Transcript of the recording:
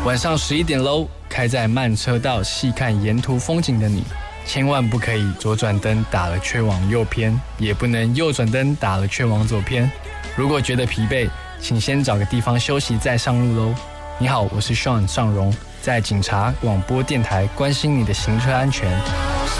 晚上11点喽，开在慢车道细看沿途风景的你，千万不可以左转灯打了却往右偏，也不能右转灯打了却往左偏。如果觉得疲惫，请先找个地方休息再上路喽。你好，我是 Sean 尚荣，在警察广播电台关心你的行车安全。